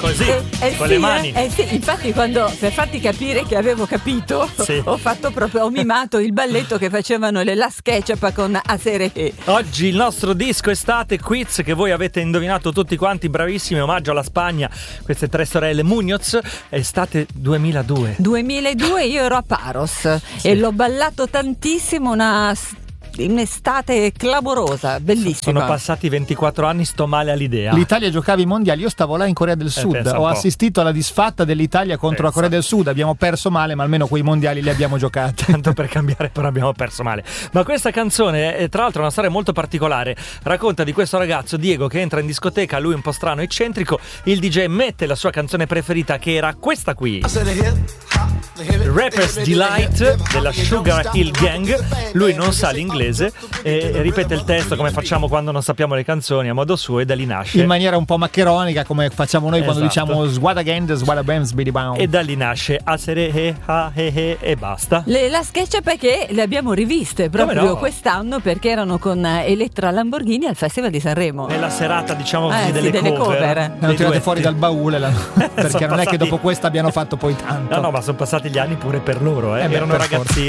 così, con le mani. Sì, infatti quando, per farti capire che avevo capito, sì, ho mimato il balletto che facevano le Las Ketchup con Asere He. Oggi il nostro disco estate quiz che voi avete indovinato tutti quanti, bravissimi, omaggio alla Spagna, queste tre sorelle Muñoz, estate 2002. 2002 io ero a Paros e l'ho ballato tantissimo, un'estate clamorosa, bellissima. Sono passati 24 anni, sto male all'idea. L'Italia giocava i mondiali, io stavo là in Corea del Sud, ho assistito alla disfatta dell'Italia contro la Corea del Sud, abbiamo perso male, ma almeno quei mondiali li abbiamo giocati. Tanto per cambiare, però abbiamo perso male. Ma questa canzone, tra l'altro, è una storia molto particolare. Racconta di questo ragazzo, Diego, che entra in discoteca, lui un po' strano, eccentrico. Il DJ mette la sua canzone preferita, che era questa qui, Rapper's Delight della Sugar Hill Gang. Lui non sa l'inglese e ripete il testo come facciamo quando non sappiamo le canzoni, a modo suo, e da lì nasce, in maniera un po' maccheronica, come facciamo noi quando diciamo Swat Again, Swat Bam, Speedy Bound. E da lì nasce Asere He Ha He He e basta. La Sketchup, perché le abbiamo riviste proprio quest'anno, perché erano con Elettra Lamborghini al Festival di Sanremo. Nella serata, diciamo così, delle cover. Hanno tirate fuori dal baule perché non è che dopo questa abbiano fatto poi tanto. No, ma sono passati gli anni pure per loro, erano ragazzini.